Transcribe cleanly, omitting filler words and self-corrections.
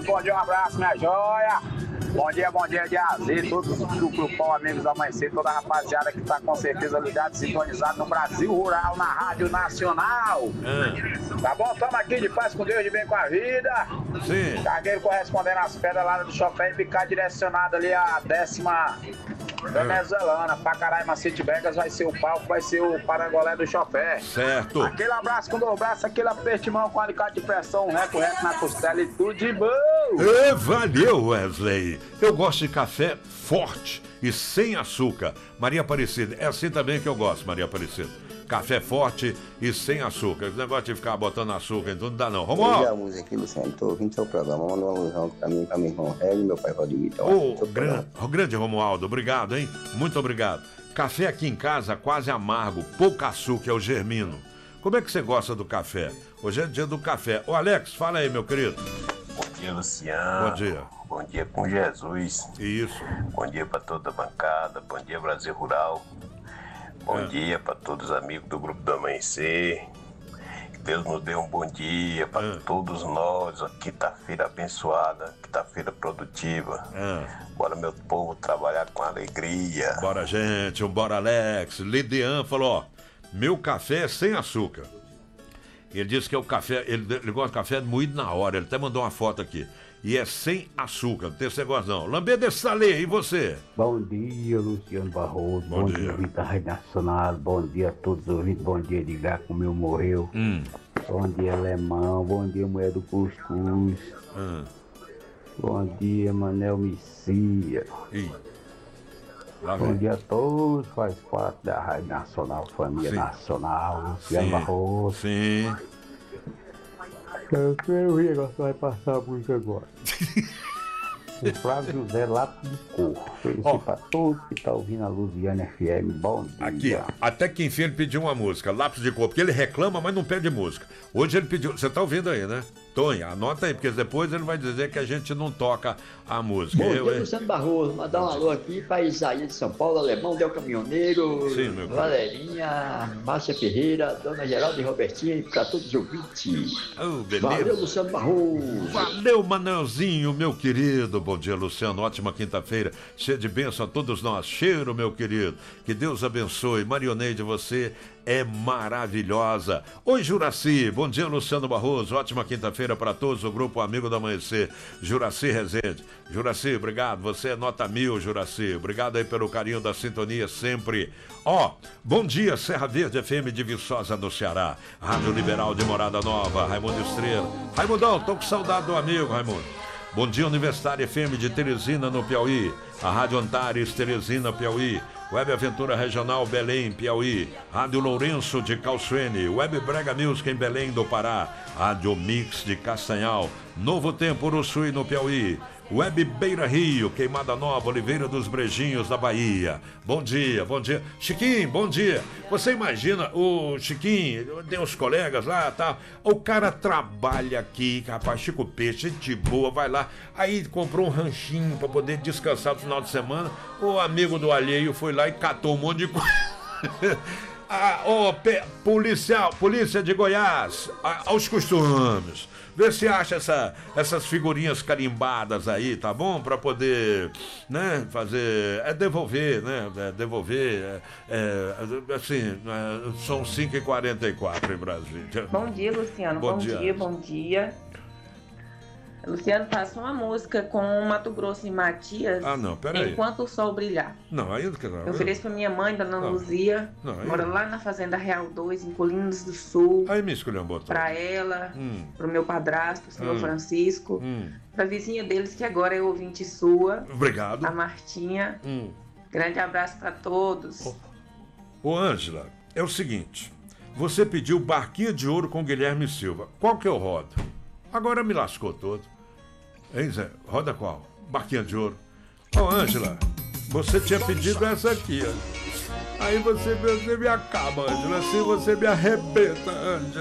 bom dia, um abraço, minha joia. Bom dia de Azer, todos do grupão Amigos da Amanhecer, toda a rapaziada que tá com certeza ligado, sintonizado no Brasil Rural, na Rádio Nacional. Tá bom? Tamo aqui de paz com Deus, de bem com a vida. Sim. Cargueiro correspondendo às pedras lá do Chofé e ficar direcionado ali a 10ª venezuelana. Pacaraima City Vegas vai ser o palco, vai ser o Parangolé do Chofé. Certo. Aquele abraço com dois braços, aquele aperto de mão com alicate de pressão, reto na costela e tudo de bom. Valeu, Wesley. Eu gosto de café forte e sem açúcar. Maria Aparecida, é assim também que eu gosto, Maria Aparecida. Café forte e sem açúcar. Esse negócio de ficar botando açúcar em tudo não dá não. Romualdo. Bom dia, música aqui, Luciano. Tô ouvindo seu programa. Manda uma alusão pra mim, pra meu irmão Hélio e meu pai Rodrigo. Grande Romualdo, obrigado, hein? Muito obrigado. Café aqui em casa quase amargo, pouco açúcar, é o Germino. Como é que você gosta do café? Hoje é dia do café. Ô Alex, fala aí, meu querido. Bom dia, Luciano. Bom dia. Bom dia com Jesus. Isso. Bom dia para toda a bancada. Bom dia, Brasil Rural. Bom dia para todos os amigos do Grupo do Amanhecer. Que Deus nos dê um bom dia para todos nós. Uma quinta-feira abençoada, quinta-feira produtiva. Bora, meu povo, trabalhar com alegria. Bora, gente. Bora, Alex. Lidian falou, ó, meu café é sem açúcar. Ele disse que é o café, ele gosta de café moído na hora. Ele até mandou uma foto aqui. E é sem açúcar, não tem esse negócio não. Lambê de Salê, e você? Bom dia, Luciano Barroso. Bom dia, Vitor Rádio Nacional. Bom dia a todos os ouvintes. Bom dia, Edgar, como eu morreu. Bom dia, Alemão. Bom dia, Mulher do Cuscuz. Bom dia, Manel Messias. Bom dia a todos, faz parte da Rádio Nacional, Família Nacional, Luciano Barroso. Sim. Eu quero ver, agora vai passar a música agora. O Flávio José Lápis de Cor. Felicito pra todos que estão ouvindo a Luziane FM. Bom dia. Aqui, até que enfim ele pediu uma música, Lápis de Cor, porque ele reclama, mas não pede música. Hoje ele pediu, você tá ouvindo aí, né? Tonha, anota aí, porque depois ele vai dizer que a gente não toca a música. Bom dia, Luciano Barroso. Mandar um alô aqui para Isaías de São Paulo, Alemão, Del Caminhoneiro, Valerinha, Márcia Ferreira, Dona Geralda e Robertinha, e para todos os ouvintes. Valeu, Luciano Barroso. Valeu, Manelzinho, meu querido. Bom dia, Luciano. Ótima quinta-feira. Cheio de bênção a todos nós. Cheiro, meu querido. Que Deus abençoe. Marioneide, você é maravilhosa. Oi, Juraci. Bom dia, Luciano Barroso. Ótima quinta-feira para todos. O Grupo Amigo do Amanhecer. Juraci Rezende. Juraci, obrigado. Você é nota 1000, Juraci. Obrigado aí pelo carinho da sintonia sempre. Bom dia, Serra Verde FM de Viçosa, no Ceará. Rádio Liberal de Morada Nova. Raimundo Estrela. Raimundão, tô com saudade do amigo, Raimundo. Bom dia, Universitário FM de Teresina, no Piauí. A Rádio Antares, Teresina, Piauí. Web Aventura Regional, Belém, Piauí. Rádio Lourenço de Calçuene. Web Brega Music em Belém do Pará. Rádio Mix de Castanhal. Novo Tempo, Uruçuí, no Piauí. Web Beira Rio, Queimada Nova, Oliveira dos Brejinhos, da Bahia. Bom dia, bom dia. Chiquinho, bom dia. Você imagina, o Chiquinho, tem uns colegas lá, tá? O cara trabalha aqui, rapaz, Chico Peixe, gente boa, vai lá. Aí comprou um ranchinho pra poder descansar no final de semana. O amigo do alheio foi lá e catou um monte de coisa. Polícia de Goiás, aos costumes. Vê se acha essas figurinhas carimbadas aí, tá bom? Pra poder, né, fazer... devolver, né? Assim, são 5h44 em Brasília. Bom dia, Luciano. Bom dia. Luciano, faça uma música com Mato Grosso e Matias. Não, peraí. Enquanto o Sol Brilhar. Não, ainda que não. Eu ofereço pra minha mãe, Dona Luzia. Mora lá na Fazenda Real 2, em Colinas do Sul. Aí me escolheu um botão. Pra ela, pro meu padrasto, o senhor Francisco. Pra vizinha deles, que agora é ouvinte sua. Obrigado. A Martinha. Grande abraço pra todos. Ô, Ângela, é o seguinte. Você pediu Barquinha de Ouro com Guilherme Silva. Qual que eu rodo? Agora me lascou todo. Hein, Zé? Roda qual? Barquinha de Ouro. Ângela, você tinha pedido essa aqui, ó. Aí você me acaba, Ângela. Assim você me arrebenta, Ângela.